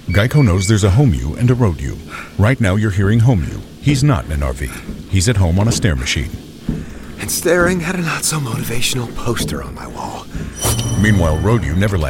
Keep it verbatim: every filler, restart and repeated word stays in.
Geico knows there's a home you and a road you. Right now you're hearing home you. He's not in an R V. He's at home on a stair machine. And staring at a not-so-motivational poster on my wall. Meanwhile, road you never